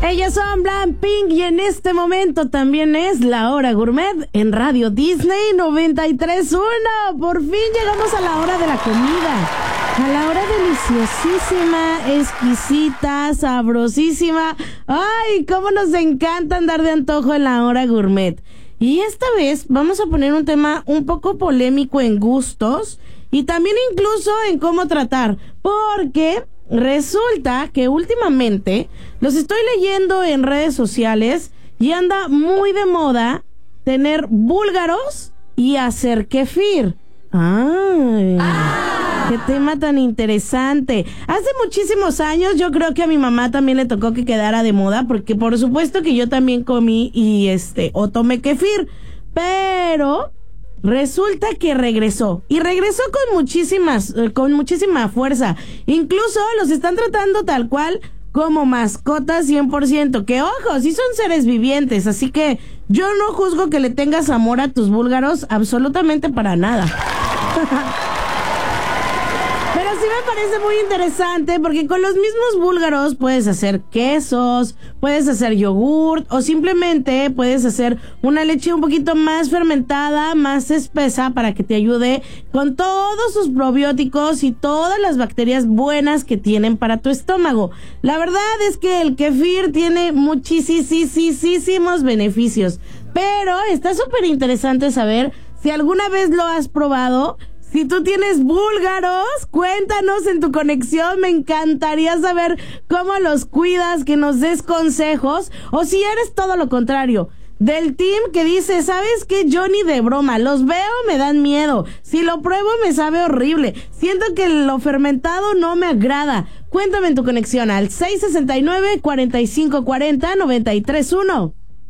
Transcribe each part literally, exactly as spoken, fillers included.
Ellas son Blackpink y en este momento también es La Hora Gourmet en Radio Disney noventa y tres punto uno. Por fin llegamos a la hora de la comida. A la hora deliciosísima, exquisita, sabrosísima. ¡Ay, cómo nos encanta andar de antojo en La Hora Gourmet! Y esta vez vamos a poner un tema un poco polémico en gustos y también incluso en cómo tratar, porque resulta que últimamente los estoy leyendo en redes sociales y anda muy de moda tener búlgaros y hacer kefir. ¡Ay! ¡Ah! ¡Qué tema tan interesante! Hace muchísimos años yo creo que a mi mamá también le tocó que quedara de moda, porque por supuesto que yo también comí y este o tomé kefir, pero resulta que regresó, y regresó con muchísimas, con muchísima fuerza. Incluso los están tratando tal cual como mascotas cien por ciento. Que ojo, sí son seres vivientes, así que yo no juzgo que le tengas amor a tus búlgaros, absolutamente para nada. Pero sí me parece muy interesante porque con los mismos búlgaros puedes hacer quesos, puedes hacer yogurt o simplemente puedes hacer una leche un poquito más fermentada, más espesa para que te ayude con todos sus probióticos y todas las bacterias buenas que tienen para tu estómago. La verdad es que el kefir tiene muchísimos beneficios, pero está súper interesante saber si alguna vez lo has probado. Si tú tienes búlgaros, cuéntanos en tu conexión. Me encantaría saber cómo los cuidas, que nos des consejos. O si eres todo lo contrario, del team que dice, ¿sabes qué? Yo ni de broma, los veo, me dan miedo. Si lo pruebo, me sabe horrible. Siento que lo fermentado no me agrada. Cuéntame en tu conexión al seis seis nueve, cuatro cinco cuatro cero, nueve tres uno.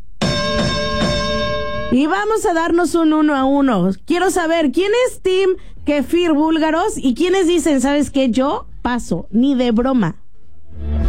Y vamos a darnos un uno a uno. Quiero saber quién es team kefir búlgaros y quiénes dicen, ¿sabes qué? Yo paso, ni de broma.